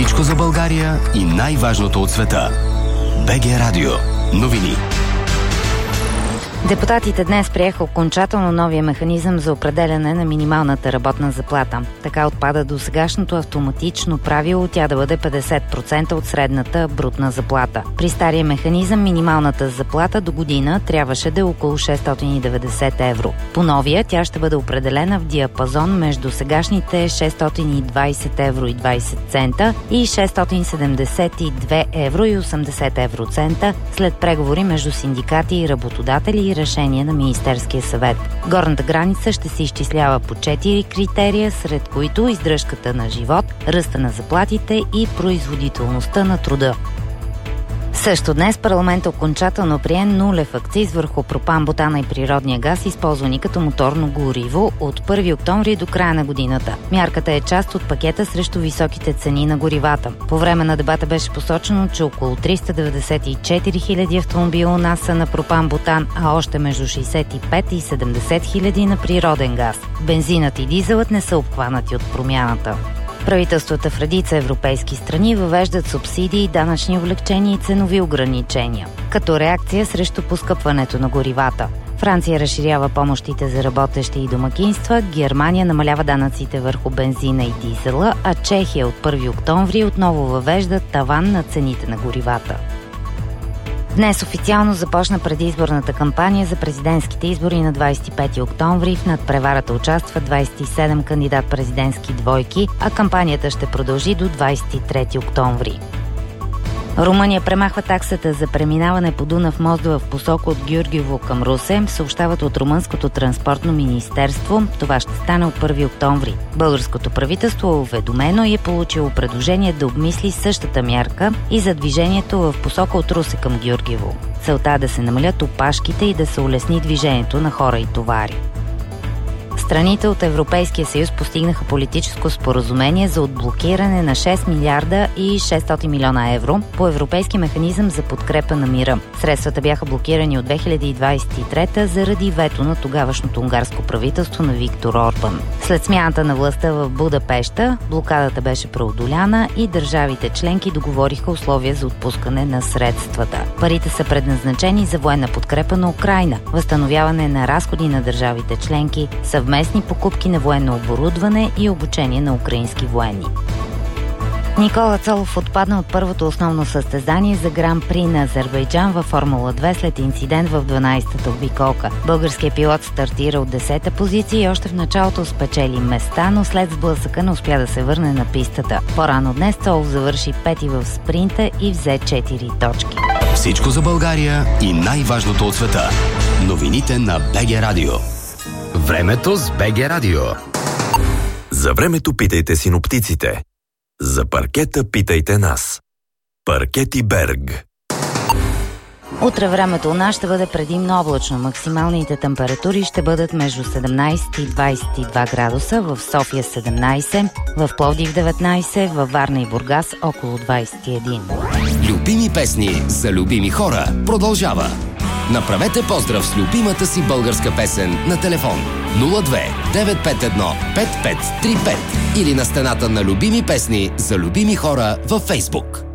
Всичко за България и най-важното от света. БГ Радио. Новини. Депутатите днес приеха окончателно новия механизъм за определяне на минималната работна заплата. Така отпада досегашното автоматично правило тя да бъде 50% от средната брутна заплата. При стария механизъм минималната заплата до година трябваше да е около 690 евро. По новия тя ще бъде определена в диапазон между сегашните 620 евро и 20 цента и 672 евро и 80 евроцента след преговори между синдикати и работодатели и решение на Министерския съвет. Горната граница ще се изчислява по 4 критерия, сред които издръжката на живот, ръста на заплатите и производителността на труда. Също днес парламентът окончателно прие нулев акциз върху пропан, бутана и природния газ, използвани като моторно гориво от 1 октомври до края на годината. Мярката е част от пакета срещу високите цени на горивата. По време на дебата беше посочено, че около 394 000 автомобила у нас са на пропан, бутан, а още между 65 и 70 000 на природен газ. Бензинът и дизелът не са обхванати от промяната. Правителствата в редица европейски страни въвеждат субсидии, данъчни облекчения и ценови ограничения, като реакция срещу поскъпването на горивата. Франция разширява помощите за работещи и домакинства, Германия намалява данъците върху бензина и дизела, а Чехия от 1 октомври отново въвежда таван на цените на горивата. Днес официално започна предизборната кампания за президентските избори на 25 октомври. В надпреварата участват 27 кандидат-президентски двойки, а кампанията ще продължи до 23 октомври. Румъния премахва таксата за преминаване по Дунав мост в посока от Гюргево към Русе, съобщават от Румънското транспортно министерство. Това ще стане от 1 октомври. Българското правителство е уведомено и е получило предложение да обмисли същата мярка и за движението в посока от Русе към Гюргево. Целта е да се намалят опашките и да се улесни движението на хора и товари. Страните от Европейския съюз постигнаха политическо споразумение за отблокиране на 6 милиарда и 600 милиона евро по европейски механизъм за подкрепа на мира. Средствата бяха блокирани от 2023 заради вето на тогавашното унгарско правителство на Виктор Орбан. След смяната на властта в Будапеща, блокадата беше преодоляна и държавите членки договориха условия за отпускане на средствата. Парите са предназначени за военна подкрепа на Украйна, възстановяване на разходи на държавите членки, съвместни покупки на военно оборудване и обучение на украински военни. Никола Цолов отпадна от първото основно състезание за Гран-при на Азербайджан във Формула 2 след инцидент в 12-та обиколка. Българският пилот стартира от 10-та позиция и още в началото спечели места, но след сблъсъка не успя да се върне на пистата. По-рано днес Цолов завърши 5-ти в спринта и взе 4 точки. Всичко за България и най-важното от света. Новините на БГ Радио. Времето с БГ Радио. За времето питайте синоптиците. За паркета питайте нас. Паркети Берг. Утре времето у нас ще бъде предимно облачно. Максималните температури ще бъдат между 17 и 22 градуса, в София 17, в Пловдив 19, във Варна и Бургас около 21. Любими песни за любими хора продължава. Направете поздрав с любимата си българска песен на телефон 02 951 5535 или на стената на любими песни за любими хора във Фейсбук.